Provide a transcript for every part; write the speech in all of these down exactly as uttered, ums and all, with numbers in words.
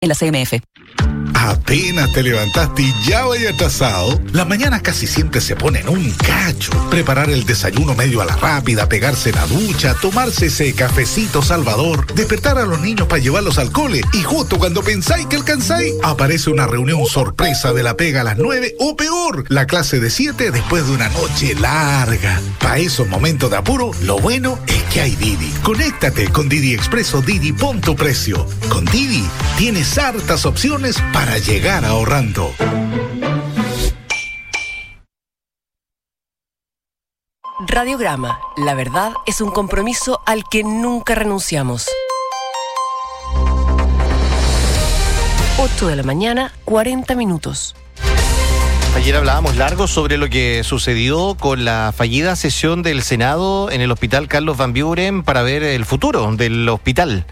en la C M F. Apenas te levantaste y ya vaya atrasado. Las mañanas casi siempre se ponen un cacho. Preparar el desayuno medio a la rápida, pegarse la ducha, tomarse ese cafecito salvador, despertar a los niños para llevarlos al cole y justo cuando pensáis que alcanzáis, aparece una reunión sorpresa de la pega a las nueve o peor, la clase de siete después de una noche larga. Para esos momentos de apuro, lo bueno es que hay Didi. Conéctate con Didi Expreso Didi Punto Precio. Con Didi tienes hartas opciones para llegar ahorrando. Radiograma, la verdad es un compromiso al que nunca renunciamos. ocho de la mañana, cuarenta minutos. Ayer hablábamos largo sobre lo que sucedió con la fallida sesión del Senado en el Hospital Carlos Van Buren para ver el futuro del hospital.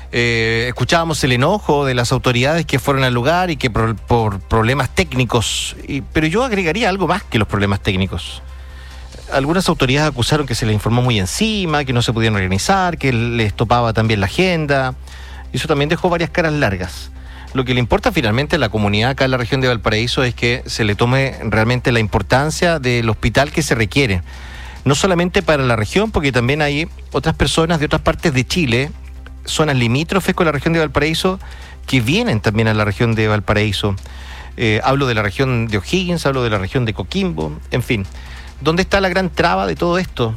Eh, escuchábamos el enojo de las autoridades que fueron al lugar y que por, por problemas técnicos, y, pero yo agregaría algo más que los problemas técnicos. Algunas autoridades acusaron que se les informó muy encima, que no se pudieron organizar, que les topaba también la agenda, y eso también dejó varias caras largas. Lo que le importa finalmente a la comunidad acá en la región de Valparaíso es que se le tome realmente la importancia del hospital que se requiere, no solamente para la región, porque también hay otras personas de otras partes de Chile, zonas limítrofes con la región de Valparaíso, que vienen también a la región de Valparaíso. Eh, hablo de la región de O'Higgins, hablo de la región de Coquimbo, en fin. ¿Dónde está la gran traba de todo esto?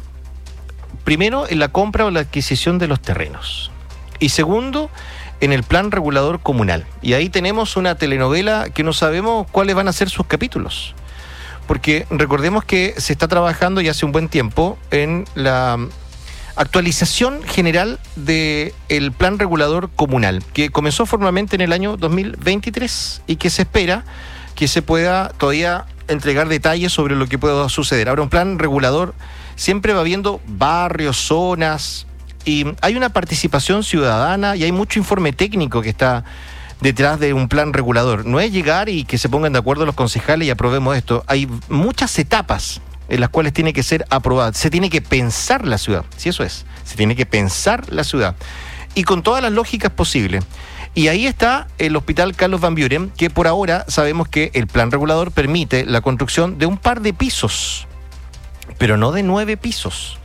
Primero, en la compra o la adquisición de los terrenos. Y segundo, en el plan regulador comunal. Y ahí tenemos una telenovela que no sabemos cuáles van a ser sus capítulos. Porque recordemos que se está trabajando ya hace un buen tiempo en la actualización general del plan regulador comunal, que comenzó formalmente en el año dos mil veintitrés y que se espera que se pueda todavía entregar detalles sobre lo que pueda suceder. Ahora, un plan regulador siempre va viendo barrios, zonas, y hay una participación ciudadana y hay mucho informe técnico que está detrás de un plan regulador. No es llegar y que se pongan de acuerdo los concejales y aprobemos esto. Hay muchas etapas en las cuales tiene que ser aprobada. Se tiene que pensar la ciudad, si eso es, se tiene que pensar la ciudad, y con todas las lógicas posibles. Y ahí está el Hospital Carlos Van Buren, que por ahora sabemos que el plan regulador permite la construcción de un par de pisos, pero no de nueve pisos.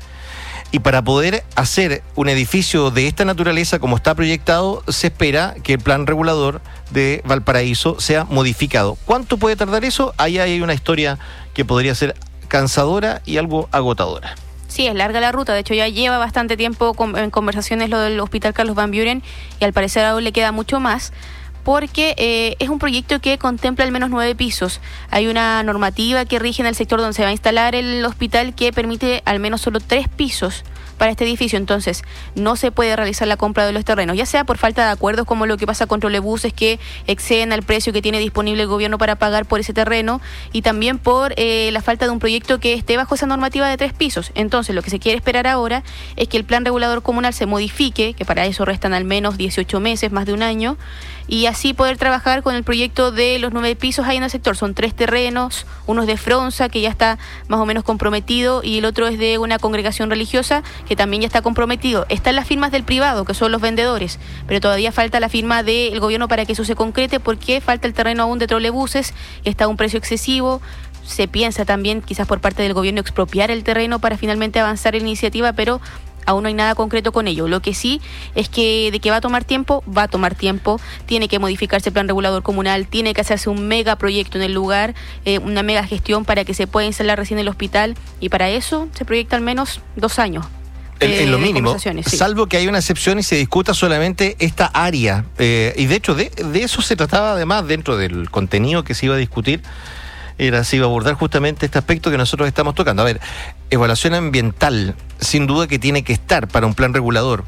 Y para poder hacer un edificio de esta naturaleza como está proyectado, se espera que el plan regulador de Valparaíso sea modificado. ¿Cuánto puede tardar eso? Ahí hay una historia que podría ser cansadora y algo agotadora. Sí, es larga la ruta. De hecho, ya lleva bastante tiempo en conversaciones lo del Hospital Carlos Van Buren, y al parecer aún le queda mucho más, porque eh, es un proyecto que contempla al menos nueve pisos. Hay una normativa que rige en el sector donde se va a instalar el hospital que permite al menos solo tres pisos para este edificio. Entonces no se puede realizar la compra de los terrenos, ya sea por falta de acuerdos, como lo que pasa con trolebuses que exceden al precio que tiene disponible el gobierno para pagar por ese terreno, y también por eh, la falta de un proyecto que esté bajo esa normativa de tres pisos. Entonces lo que se quiere esperar ahora es que el plan regulador comunal se modifique, que para eso restan al menos dieciocho meses, más de un año, y así poder trabajar con el proyecto de los nueve pisos ahí en el sector. Son tres terrenos, uno es de Fronsa, que ya está más o menos comprometido, y el otro es de una congregación religiosa, que también ya está comprometido. Están las firmas del privado, que son los vendedores, pero todavía falta la firma del gobierno para que eso se concrete, porque falta el terreno aún de trolebuses, está a un precio excesivo. Se piensa también, quizás por parte del gobierno, expropiar el terreno para finalmente avanzar en la iniciativa, pero aún no hay nada concreto con ello. Lo que sí es que de que va a tomar tiempo, va a tomar tiempo. Tiene que modificarse el plan regulador comunal, tiene que hacerse un megaproyecto en el lugar, eh, una mega gestión para que se pueda instalar recién el hospital, y para eso se proyecta al menos dos años. En, en lo mínimo, sí. Salvo que haya una excepción y se discuta solamente esta área. Eh, y de hecho, de, de eso se trataba además dentro del contenido que se iba a discutir. Era, se iba a abordar justamente este aspecto que nosotros estamos tocando. A ver, evaluación ambiental, sin duda que tiene que estar para un plan regulador,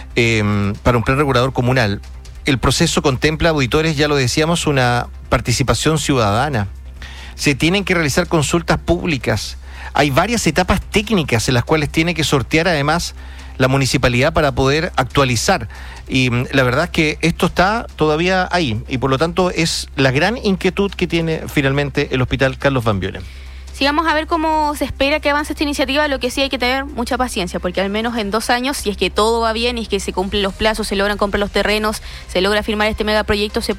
eh, para un plan regulador comunal. El proceso contempla, auditores, ya lo decíamos, una participación ciudadana. Se tienen que realizar consultas públicas. Hay varias etapas técnicas en las cuales tiene que sortear además la municipalidad para poder actualizar. Y la verdad es que esto está todavía ahí, y por lo tanto es la gran inquietud que tiene finalmente el Hospital Carlos Van Buren. Sí, vamos a ver cómo se espera que avance esta iniciativa. Lo que sí hay que tener mucha paciencia, porque al menos en dos años, si es que todo va bien y es que se cumplen los plazos, se logran comprar los terrenos, se logra firmar este megaproyecto, se